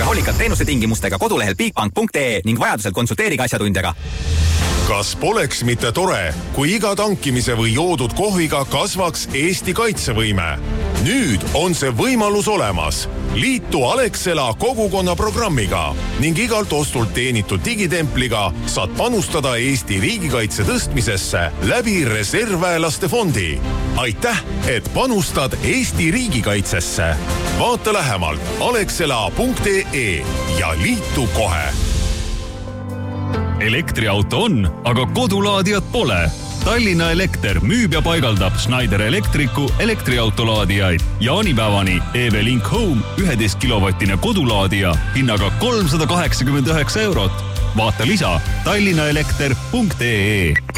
hoolikalt teenuste tingimustega kodulehel bigbank.ee ning vajadusel konsulteerige asjatundjaga. Kas poleks mitte tore, kui iga tankimise või joodud kohviga kasvaks Eesti kaitsevõime? Nüüd on see võimalus olemas. Liitu Alexela kogukonna programmiga ning igalt ostult teenitud digitempliga saad panustada Eesti riigikaitse tõstmisesse läbi reservväelaste fondi. Aitäh, et panustad Eesti riigikaitsesse. Vaata lähemalt alexela.ee ja liitu kohe. Elektriauto on, aga kodulaadijat pole. Tallinna Elekter müüb ja paigaldab Schneider Elektriku elektriautolaadijaid. Jaanipäevani EV-Link Home 11 kilovatine kodulaadija hinnaga 389 €. Vaata lisa tallinnaelekter.ee.